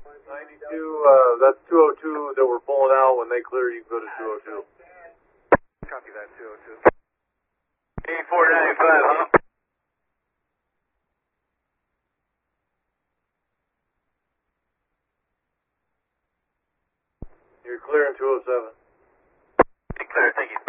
92, that's 202 that we're pulling out. When they clear, you can go to 202. Copy that, 202. 8495, huh? You're clear in 207. Clear, thank you.